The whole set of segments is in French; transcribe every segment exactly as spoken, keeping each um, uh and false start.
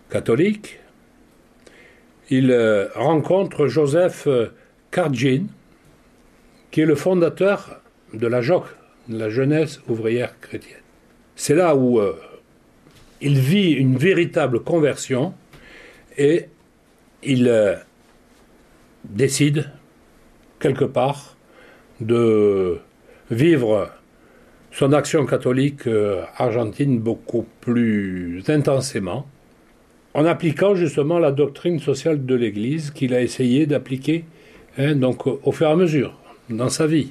catholique, il euh, rencontre Joseph euh, Kardjin, qui est le fondateur de la J O C, de la Jeunesse ouvrière chrétienne. C'est là où euh, il vit une véritable conversion et il euh, décide, quelque part, de vivre son action catholique euh, argentine beaucoup plus intensément, en appliquant justement la doctrine sociale de l'Église qu'il a essayé d'appliquer hein, donc, au fur et à mesure dans sa vie.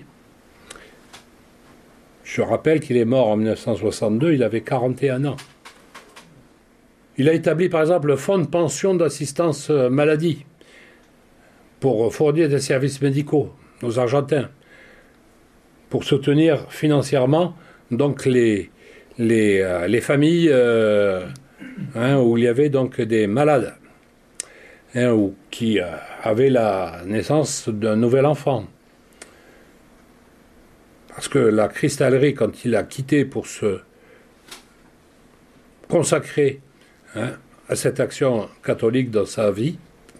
Je rappelle qu'il est mort en mille neuf cent soixante-deux, il avait quarante et un ans. Il a établi par exemple le fonds de pension d'assistance maladie pour fournir des services médicaux aux Argentins, pour soutenir financièrement donc les, les, euh, les familles euh, hein, où il y avait donc des malades hein, ou qui euh, avaient la naissance d'un nouvel enfant. Parce que la cristallerie, quand il a quitté pour se consacrer hein, à cette action catholique dans sa vie,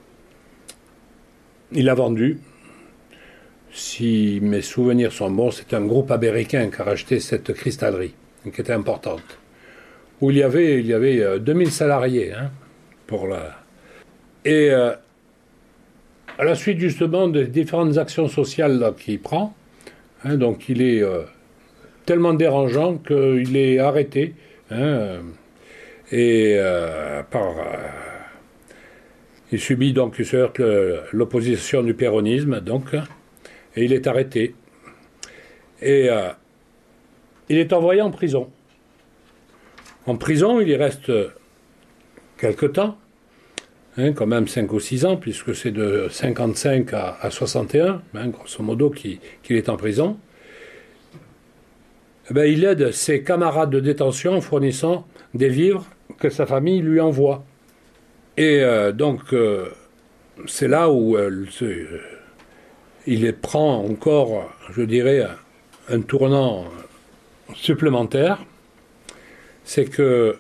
il a vendu. Si mes souvenirs sont bons, c'est un groupe américain qui a racheté cette cristallerie, qui était importante, où il y avait, il y avait euh, deux mille salariés. Hein, pour la... Et euh, à la suite justement des différentes actions sociales là, qu'il prend, hein, donc il est euh, tellement dérangeant qu'il est arrêté, hein, et euh, par... Euh, il subit donc il se heurte le, l'opposition du péronisme, donc... Et il est arrêté. Et euh, il est envoyé en prison. En prison, il y reste quelque temps, hein, quand même cinq ou six ans, puisque c'est de cinquante-cinq à, à soixante et un, hein, grosso modo, qu'il, qu'il est en prison. Eh bien, il aide ses camarades de détention en fournissant des vivres que sa famille lui envoie. Et euh, donc, euh, c'est là où... Euh, c'est, il prend encore, je dirais, un tournant supplémentaire, c'est que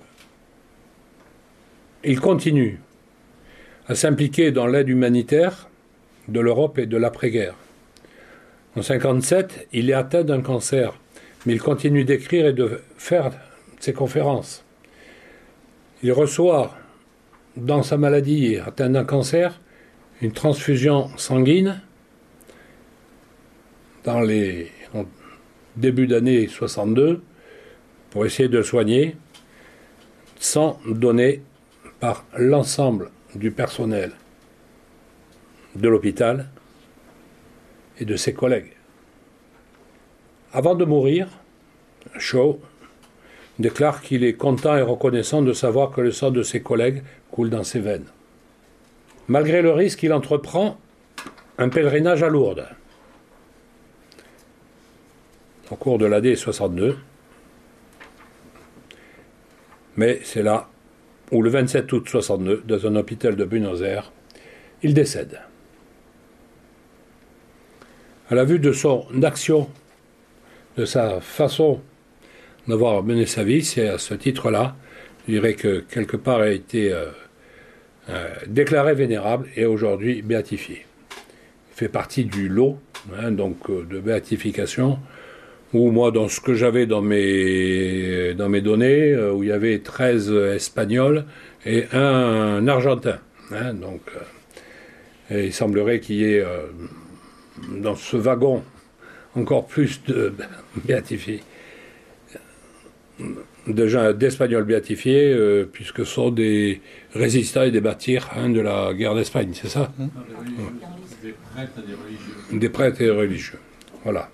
il continue à s'impliquer dans l'aide humanitaire de l'Europe et de l'après-guerre. En cinquante-sept, il est atteint d'un cancer, mais il continue d'écrire et de faire ses conférences. Il reçoit, dans sa maladie, atteint d'un cancer, une transfusion sanguine dans les en début d'année soixante-deux, pour essayer de le soigner, sans donner par l'ensemble du personnel de l'hôpital et de ses collègues. Avant de mourir, Shaw déclare qu'il est content et reconnaissant de savoir que le sang de ses collègues coule dans ses veines. Malgré le risque, il entreprend un pèlerinage à Lourdes au cours de l'année soixante-deux. Mais c'est là où, le vingt-sept août soixante-deux, dans un hôpital de Buenos Aires, il décède. À la vue de son action, de sa façon d'avoir mené sa vie, c'est à ce titre-là, je dirais que quelque part a été euh, euh, déclaré vénérable et aujourd'hui béatifié. Il fait partie du lot hein, donc, euh, de béatification, où moi, dans ce que j'avais dans mes, dans mes données, euh, où il y avait treize Espagnols et un, un Argentin. Hein, donc, euh, et il semblerait qu'il y ait euh, dans ce wagon encore plus de béatifiés, de gens, d'Espagnols béatifiés, euh, puisque ce sont des résistants et des martyrs hein, de la guerre d'Espagne, c'est ça hein des, prêtres et des religieux. Des prêtres et des religieux, voilà.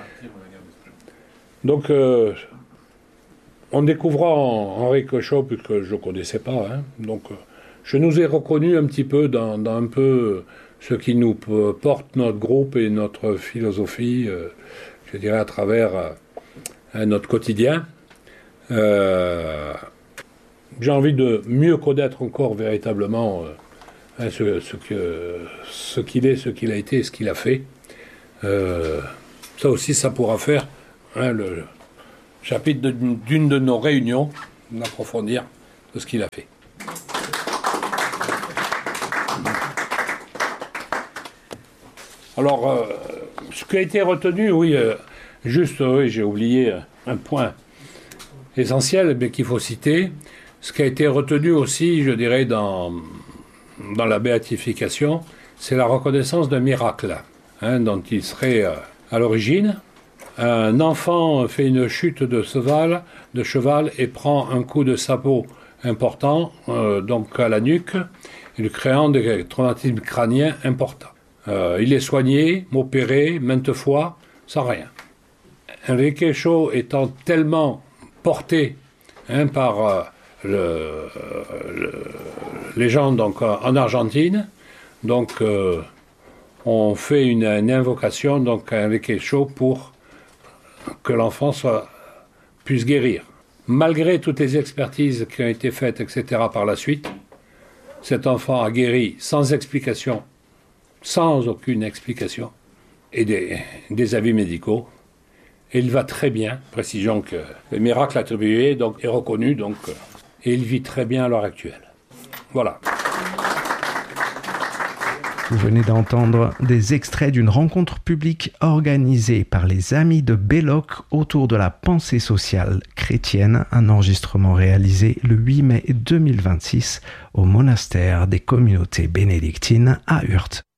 Donc, euh, on découvrira Henri Cochot, puisque je ne connaissais pas. Hein, donc, euh, je nous ai reconnus un petit peu dans, dans un peu ce qui nous porte notre groupe et notre philosophie, euh, je dirais, à travers euh, notre quotidien. Euh, j'ai envie de mieux connaître encore véritablement euh, ce, ce, que, ce qu'il est, ce qu'il a été et ce qu'il a fait. Euh, ça aussi, ça pourra faire Hein, le chapitre d'une de nos réunions, d'approfondir de ce qu'il a fait. Alors, euh, ce qui a été retenu, oui, euh, juste, oui, j'ai oublié un point essentiel, mais qu'il faut citer. Ce qui a été retenu aussi, je dirais, dans, dans la béatification, c'est la reconnaissance d'un miracle, hein, dont il serait euh, à l'origine. Un enfant fait une chute de cheval, de cheval et prend un coup de sabot important, euh, donc à la nuque, lui créant des traumatismes crâniens importants. Euh, il est soigné, opéré, maintes fois, sans rien. Enrique Shaw étant tellement porté hein, par euh, le, le, les gens donc, en Argentine, donc euh, on fait une, une invocation donc, à Enrique Shaw pour que l'enfant soit, puisse guérir. Malgré toutes les expertises qui ont été faites, et cetera par la suite, cet enfant a guéri sans explication, sans aucune explication, et des, des avis médicaux. Et il va très bien, précisons que le miracle attribué donc, est reconnu, donc, et il vit très bien à l'heure actuelle. Voilà. Vous venez d'entendre des extraits d'une rencontre publique organisée par les Amis de Belloc autour de la pensée sociale chrétienne, un enregistrement réalisé le huit mai deux mille vingt-six au monastère des communautés bénédictines à Urt.